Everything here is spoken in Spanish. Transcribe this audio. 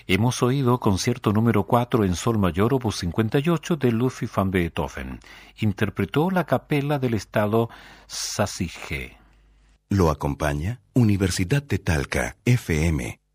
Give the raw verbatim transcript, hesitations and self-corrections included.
Hemos oído concierto número cuatro en sol mayor opus cincuenta y ocho de Ludwig van Beethoven. Interpretó la capela del estado Sassige. Lo acompaña Universidad de Talca, F M